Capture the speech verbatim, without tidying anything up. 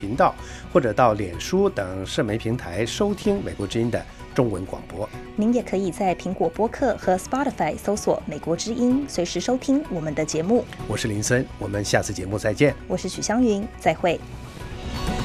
频道，或者到脸书等社媒平台收听美国之音的中文广播。 您也可以在苹果播客和 Spotify 搜索美国之音，随时收听我们的节目。 我是林森，我们下次节目再见。 我是许湘云，再会。